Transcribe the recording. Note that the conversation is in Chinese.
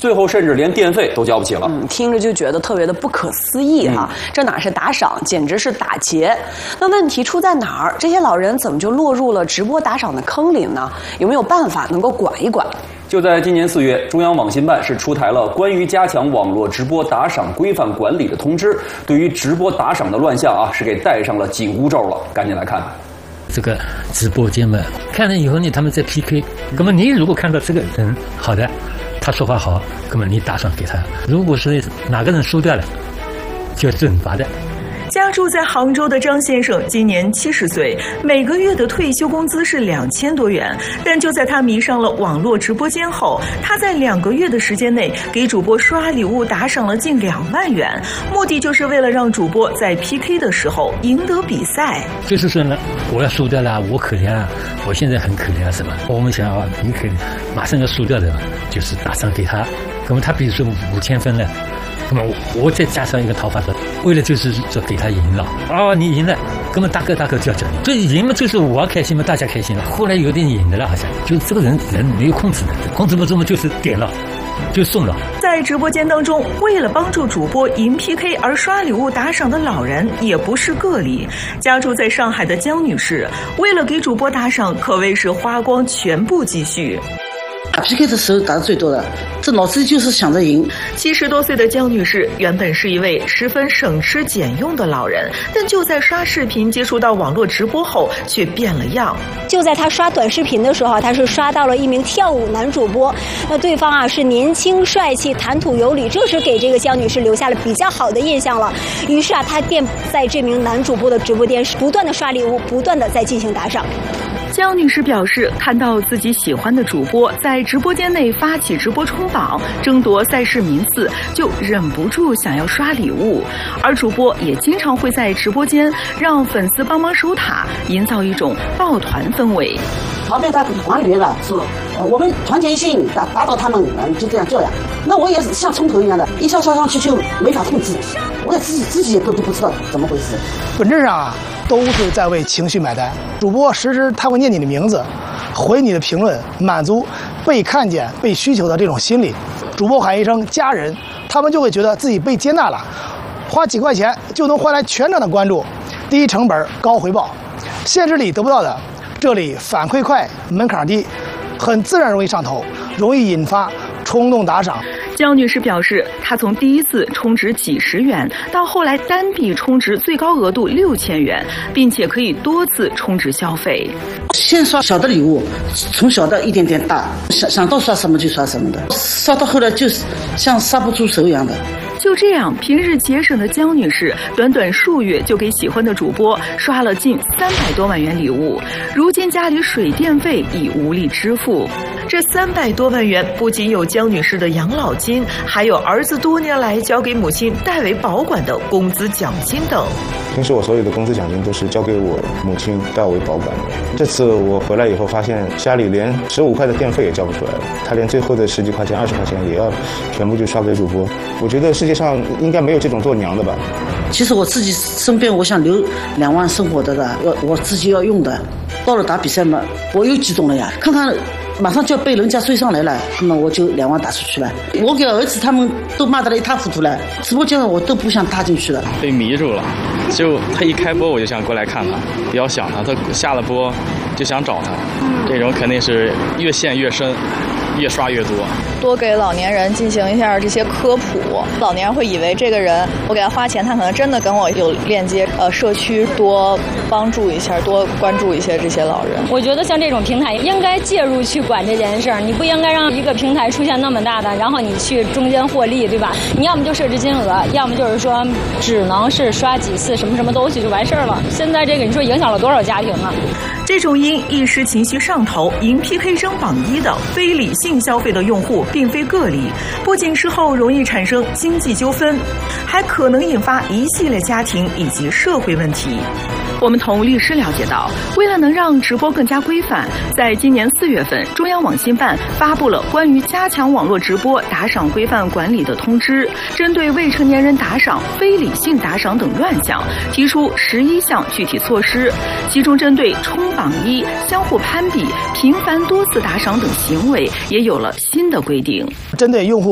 最后甚至连电费都交不起了。 听着就觉得特别的不可思议啊！这哪是打赏，简直是打劫。那问题出在哪儿？这些老人怎么就落入了直播打赏的坑里呢？有没有办法能够管一管？ 就在今年4月，中央网信办是出台了关于加强网络直播打赏规范管理的通知，对于直播打赏的乱象啊，是给戴上了紧箍咒了。赶紧来看。 这个直播间嘛，看了以后呢，他们在 PK。那么你如果看到这个人好的，他说话好，那么你打赏给他；如果是哪个人输掉了，就要惩罚的。 家住在杭州的张先生今年70岁，每个月的退休工资是2000多元。但就在他迷上了网络直播间后，他在2个月的时间内给主播刷礼物打赏了近2万元，目的就是为了让主播在 PK 的时候赢得比赛。 就是说呢，我要输掉了，我可怜啊，我现在很可怜啊，什么？我们想啊，你可怜，马上要输掉的，就是打赏给他。那么他比如说5000分了。那么我再加上一个讨伐者，为了就是说给他赢了啊，你赢了，那么大哥就要奖励，这赢嘛就是我开心嘛，大家开心了。后来有点赢的了，好像就这个人没有控制的，控制不住嘛，就是点了。就送了。 在直播间当中，为了帮助主播赢 PK 而刷礼物打赏的老人也不是个例。家住在上海的江女士，为了给主播打赏，可谓是花光全部积蓄。 打 PK 的时候打的最多的，这脑子里就是想着赢。 70多岁的江女士原本是一位十分省吃俭用的老人，但就在刷视频接触到网络直播后，却变了样。 就在她刷短视频的时候，她是刷到了一名跳舞男主播，那对方啊是年轻帅气、谈吐有礼，这是给这个江女士留下了比较好的印象了。于是啊，她便在这名男主播的直播间不断的刷礼物，不断的在进行打赏。 江女士表示，看到自己喜欢的主播在直播间内发起直播冲榜，争夺赛事名次，就忍不住想要刷礼物。而主播也经常会在直播间让粉丝帮忙守塔，营造一种抱团氛围。 旁边他团里面的说，我们团结一心打倒他们，就这样。那我也是像冲头一样的，一跳上去就没法控制，我也自己也都不知道怎么回事。 本质上啊，都是在为情绪买单。主播时时他会念你的名字，回你的评论，满足被看见、被需求的这种心理。主播喊一声家人，他们就会觉得自己被接纳了，花几块钱就能换来全场的关注，低成本高回报，现实里得不到的，这里反馈快，门槛低，很自然容易上头，容易引发冲动打赏。 江女士表示，她从第一次充值几十元，到后来单笔充值最高额度6000元，并且可以多次充值消费。 先刷小的礼物，从小的一点点大，想到刷什么就刷什么的，刷到后来就是像刹不住手一样的。 就这样，平日节省的江女士，短短数月就给喜欢的主播刷了近300多万元礼物。如今家里水电费已无力支付，这300多万元不仅有江女士的养老金，还有儿子多年来交给母亲代为保管的工资奖金等。 平时我所有的工资奖金都是交给我母亲代为保管的。这次我回来以后，发现家里连15块的电费也交不出来了，他连最后的10几块钱、20块钱也要全部就刷给主播。我觉得世界上应该没有这种做娘的吧。 其实我自己身边我想留2万生活的我自己要用的，到了打比赛嘛，我又激动了呀，看看马上就要被人家追上来了，那么我就2万打出去了。我给儿子他们都骂得一塌糊涂了，直播间我都不想踏进去了， 被迷住了。就他一开播我就想过来看他，比较想他，他下了播就想找他，这种肯定是越陷越深，越刷越多。 多给老年人进行一下这些科普，老年人会以为这个人我给他花钱，他可能真的跟我有链接。社区多帮助一下，多关注一些这些老人。 我觉得像这种平台应该介入去管这件事儿，你不应该让一个平台出现那么大的，然后你去中间获利，对吧？你要么就设置金额，要么就是说只能是刷几次什么东西就完事儿了。现在这个你说影响了多少家庭啊？ 这种因一时情绪上头赢 PK 争榜1的非理性消费的用户并非个例，不仅事后容易产生经济纠纷，还可能引发一系列家庭以及社会问题。我们同律师了解到，为了能让直播更加规范，在今年4月份，中央网信办发布了关于加强网络直播打赏规范管理的通知，针对未成年人打赏、非理性打赏等乱象，提出11项具体措施，其中针对冲榜1、相互攀比、频繁多次打赏等行为，也有了新的规定。 针对用户